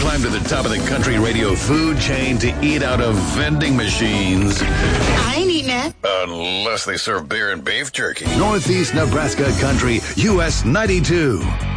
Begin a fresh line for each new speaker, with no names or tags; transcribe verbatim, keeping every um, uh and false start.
climb to the top of the country radio food chain to eat out of vending machines.
I ain't eating it.
Unless they serve beer and beef jerky.
Northeast Nebraska Country, U S ninety-two.